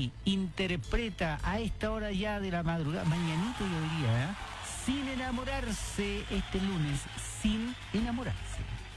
Cerati interpreta a esta hora ya de la madrugada, mañanito yo diría, sin enamorarse este lunes, sin enamorarse.